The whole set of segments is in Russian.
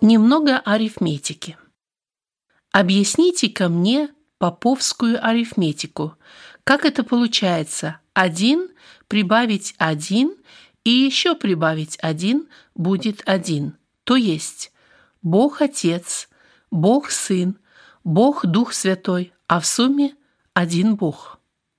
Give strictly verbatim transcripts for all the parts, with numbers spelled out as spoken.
Немного арифметики. Объясните-ка мне поповскую арифметику. Как это получается? Один прибавить один и еще прибавить один будет один. То есть Бог Отец, Бог Сын, Бог Дух Святой, а в сумме один Бог.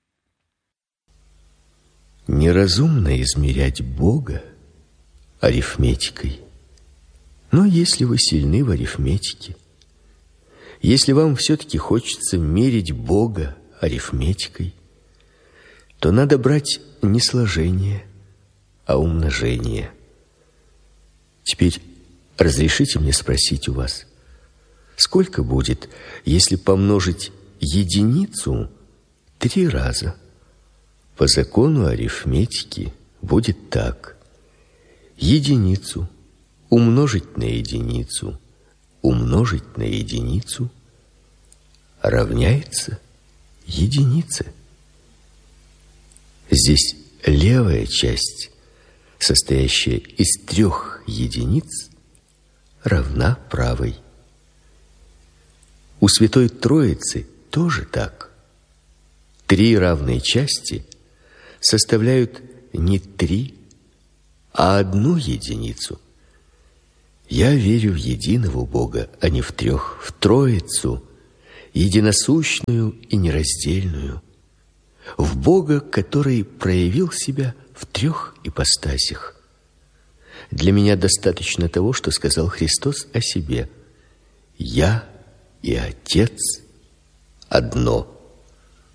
Неразумно измерять Бога арифметикой. Но если вы сильны в арифметике, если вам все-таки хочется мерить Бога арифметикой, то надо брать не сложение, а умножение. Теперь разрешите мне спросить у вас, сколько будет, если помножить единицу три раза? По закону арифметики будет так: единицу умножить на единицу, умножить на единицу равняется единице. Здесь левая часть, состоящая из трех единиц, равна правой. У Святой Троицы тоже так. Три равные части составляют не три, а одну единицу. Я верю в единого Бога, а не в трех, в Троицу, единосущную и нераздельную, в Бога, который проявил себя в трех ипостасях. Для меня достаточно того, что сказал Христос о себе: «Я и Отец одно».